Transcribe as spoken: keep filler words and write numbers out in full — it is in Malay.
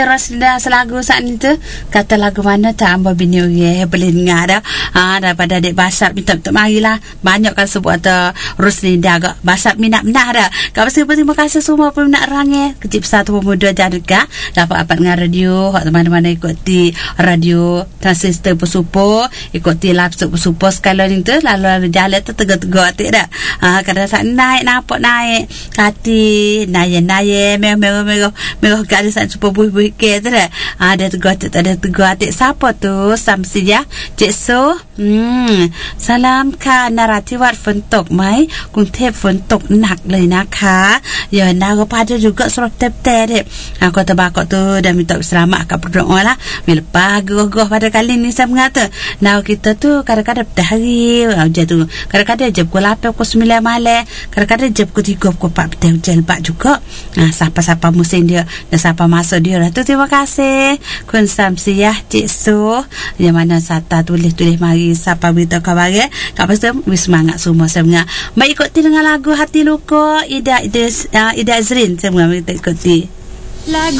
Roslinda selagu saat ni tu kata lagu mana tak amba bini orang boleh dengar dah. Ha, daripada adik Basap minta-minta marilah banyak kan sebut kata Roslinda agak Basap minat benar dah. Kak pasal terima kasih semua peminat rangai kecil besar tu pemuda jangan dekat dapat apa dengan radio hak mana-mana ikuti radio transistor bersupo ikuti live bersupo sekali ni tu lalu-lalu jalan tu tegak-tegak atik dah. Ha, kadang saat naik nampak naik kati naik-naik merah-merah merah kat ada saat super buih-buih ke tu dah. Ada tegur atik, ada tegur atik. Siapa tu? Samsia Cik So. Hmm. Salamค่ะนราธิวาสฝนตกไหมกรุงเทพฝนตกหนักเลยนะคะya nak pada juga surat tep-tep dek. Aku tebak tu dan minta selamat kat berdoa lah. Melepas geroh-geroh pada kali ni saya mengata. Nah kita tu kadang-kadang dah hari hujan tu. Kadang-kadang jam pukul lapan pukul sembilan malam. Kadang-kadang jam pukul tiga pukul empat petang hujan lebat juga. Nah siapa-siapa musim dia dan siapa masa dia lah tu. Terima kasih Kun Samsiah Cik So yang mana Sata tulis-tulis mari siapa beritahu kabar Kak Pastor wis semangat semua saya menga baik ikuti dengan lagu Hati Luka Ida Ida, uh, Ida Azrin saya menga kita ikuti lagu